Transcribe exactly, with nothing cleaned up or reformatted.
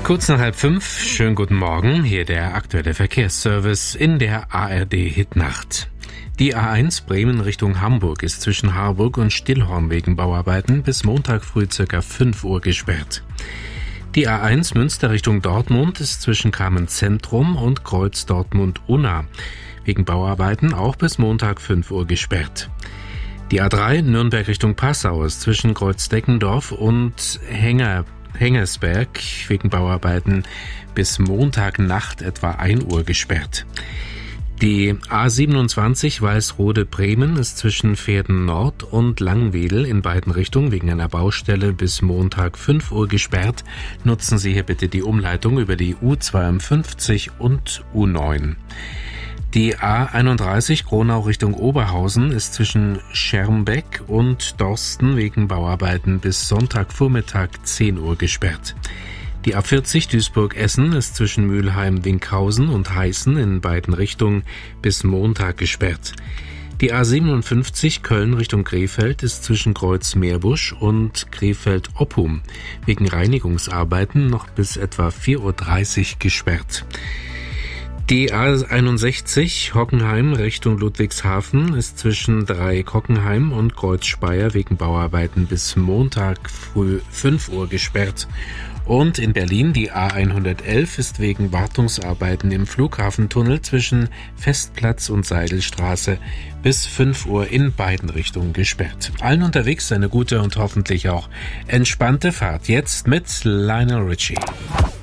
Kurz nach halb fünf, schönen guten Morgen, hier der aktuelle Verkehrsservice in der A R D-Hitnacht. Die A eins Bremen Richtung Hamburg ist zwischen Harburg und Stillhorn wegen Bauarbeiten bis Montag früh ca. fünf Uhr gesperrt. Die A eins Münster Richtung Dortmund ist zwischen Kamenz-Zentrum und Kreuz Dortmund-Unna wegen Bauarbeiten auch bis Montag fünf Uhr gesperrt. Die A drei Nürnberg Richtung Passau ist zwischen Kreuz-Deckendorf und Henger Hengersberg wegen Bauarbeiten bis Montagnacht etwa ein Uhr gesperrt. Die A siebenundzwanzig Weißrode-Bremen ist zwischen Verden Nord und Langwedel in beiden Richtungen wegen einer Baustelle bis Montag fünf Uhr gesperrt. Nutzen Sie hier bitte die Umleitung über die U zweiundfünfzig und U neun. Die A einunddreißig Gronau Richtung Oberhausen ist zwischen Schermbeck und Dorsten wegen Bauarbeiten bis Sonntagvormittag zehn Uhr gesperrt. Die A vierzig Duisburg-Essen ist zwischen Mülheim-Winkhausen und Heißen in beiden Richtungen bis Montag gesperrt. Die A siebenundfünfzig Köln Richtung Krefeld ist zwischen Kreuz-Meerbusch und Krefeld-Oppum wegen Reinigungsarbeiten noch bis etwa vier Uhr dreißig gesperrt. Die A einundsechzig Hockenheim Richtung Ludwigshafen ist zwischen Dreieck-Hockenheim und Kreuz-Speyer wegen Bauarbeiten bis Montag früh fünf Uhr gesperrt. Und in Berlin die A hundertelf ist wegen Wartungsarbeiten im Flughafentunnel zwischen Festplatz und Seidelstraße bis fünf Uhr in beiden Richtungen gesperrt. Allen unterwegs eine gute und hoffentlich auch entspannte Fahrt. Jetzt mit Lionel Richie.